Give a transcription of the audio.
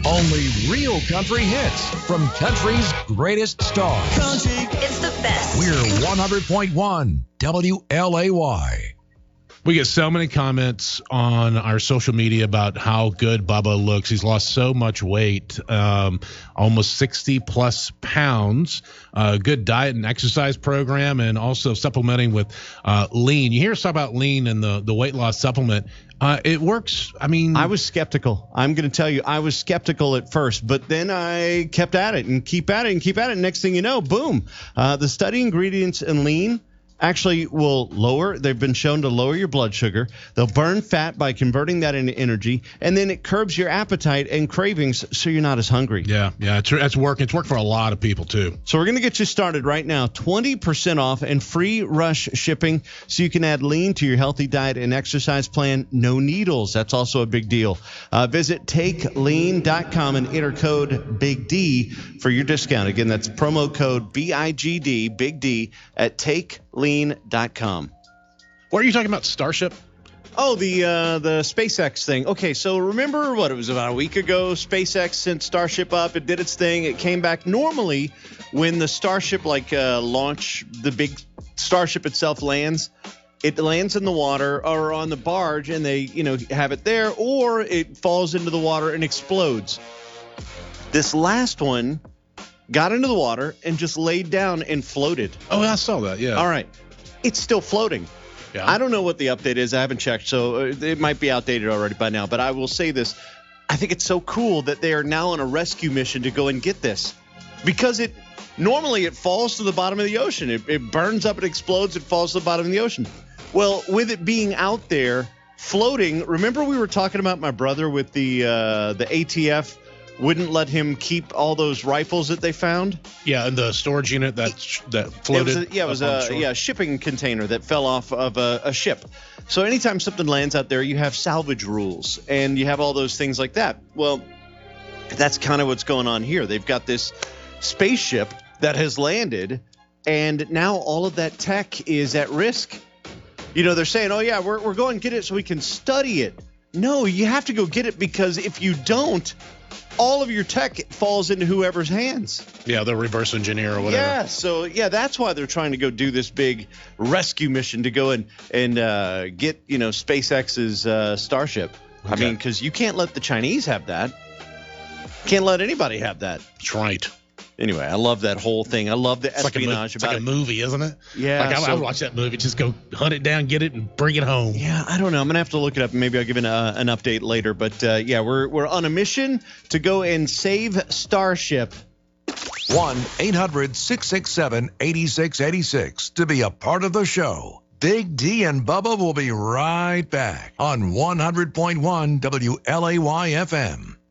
Only real country hits from country's greatest stars. It's the best. We're 100.1 WLAY. We get so many comments on our social media about how good Bubba looks. He's lost so much weight, almost 60-plus pounds, good diet and exercise program, and also supplementing with lean. You hear us talk about lean and the weight loss supplement. It works. I mean, I was skeptical. I'm going to tell you, I was skeptical at first, but then I kept at it and keep at it and keep at it. Next thing you know, boom, the study ingredients in lean actually will they've been shown to lower your blood sugar. They'll burn fat by converting that into energy, and then it curbs your appetite and cravings so you're not as hungry. Yeah, it's working. It's worked for a lot of people, too. So we're going to get you started right now. 20% off and free rush shipping so you can add lean to your healthy diet and exercise plan. No needles. That's also a big deal. Visit takelean.com and enter code Big D for your discount. Again, that's promo code BIGD, Big D, at takelean.com. What are you talking about, Starship? Oh, the SpaceX thing. Okay, so remember it was about a week ago, SpaceX sent Starship up. It did its thing. It came back. Normally, when the Starship, launch, the big Starship itself lands, it lands in the water or on the barge, and they, have it there, or it falls into the water and explodes. This last one got into the water and just laid down and floated. Oh, I saw that, yeah. All right. It's still floating. Yeah. I don't know what the update is. I haven't checked, so it might be outdated already by now. But I will say this. I think it's so cool that they are now on a rescue mission to go and get this. Because normally it falls to the bottom of the ocean. It burns up, it explodes, it falls to the bottom of the ocean. Well, with it being out there, floating, remember we were talking about my brother with the ATF wouldn't let him keep all those rifles that they found? Yeah, and the storage unit that floated. It was a shipping container that fell off of a ship. So anytime something lands out there, you have salvage rules, and you have all those things like that. Well, that's kind of what's going on here. They've got this spaceship that has landed, and now all of that tech is at risk. They're saying, oh, yeah, we're going to get it so we can study it. No, you have to go get it, because if you don't, all of your tech falls into whoever's hands. Yeah, they'll reverse engineer or whatever. Yeah, so that's why they're trying to go do this big rescue mission to go and get SpaceX's Starship. Okay. I mean, because you can't let the Chinese have that. Can't let anybody have that. That's right. Anyway, I love that whole thing. I love the espionage about it. It's like a movie, isn't it? Yeah. I would watch that movie. Just go hunt it down, get it, and bring it home. Yeah, I don't know. I'm going to have to look it up, and maybe I'll give an update later. But, we're on a mission to go and save Starship. 1-800-667-8686 to be a part of the show. Big D and Bubba will be right back on 100.1 WLAY FM.